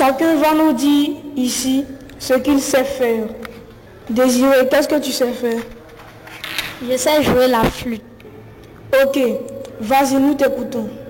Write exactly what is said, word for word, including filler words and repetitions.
chacun va nous dire ici ce qu'il sait faire. Désiré, qu'est-ce que tu sais faire? Je sais jouer la flûte. Ok, vas-y, nous t'écoutons.